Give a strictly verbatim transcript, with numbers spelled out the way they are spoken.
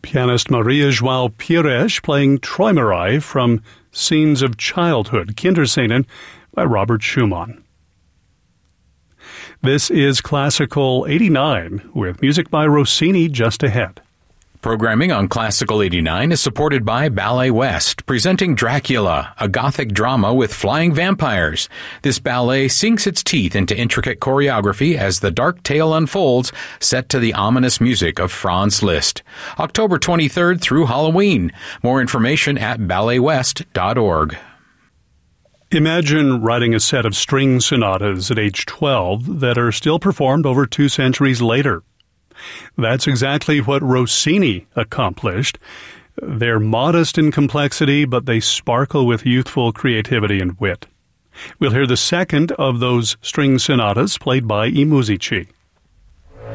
Pianist Maria João Pires playing Träumerei from Scenes of Childhood, Kinderscenen by Robert Schumann. This is Classical eighty-nine, with music by Rossini just ahead. Programming on Classical eighty-nine is supported by Ballet West, presenting Dracula, a Gothic drama with flying vampires. This ballet sinks its teeth into intricate choreography as the dark tale unfolds, set to the ominous music of Franz Liszt. October twenty-third through Halloween. More information at ballet west dot org. Imagine writing a set of string sonatas at age twelve that are still performed over two centuries later. That's exactly what Rossini accomplished. They're modest in complexity, but they sparkle with youthful creativity and wit. We'll hear the second of those string sonatas played by I Musici.